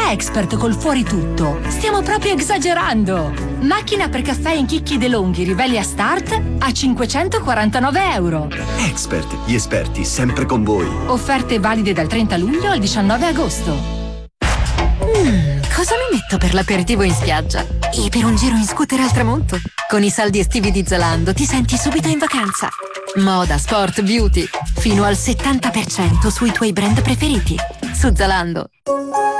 Expert col fuori tutto. Stiamo proprio esagerando. Macchina per caffè in chicchi DeLonghi Rivelia Start a €549. Expert, gli esperti sempre con voi. Offerte valide dal 30 luglio al 19 agosto. Cosa mi metto per l'aperitivo in spiaggia? E per un giro in scooter al tramonto? Con i saldi estivi di Zalando ti senti subito in vacanza. Moda, sport, beauty. Fino al 70% sui tuoi brand preferiti. Su Zalando.